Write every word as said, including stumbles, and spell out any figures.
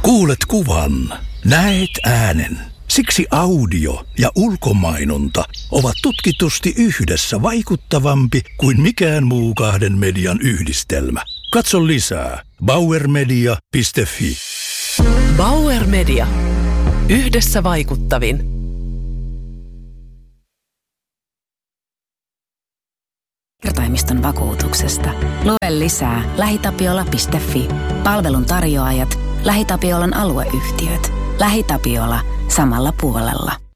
Kuulet kuvan, näet äänen. Siksi audio ja ulkomainonta ovat tutkitusti yhdessä vaikuttavampi kuin mikään muu kahden median yhdistelmä. Katso lisää bauer media piste fi. Bauer Media. Yhdessä vaikuttavin. Kertaimiston vakuutuksesta. Lue lisää lähitapiola piste fi. Palvelun tarjoajat, LähiTapiolan alueyhtiöt. LähiTapiola samalla puolella.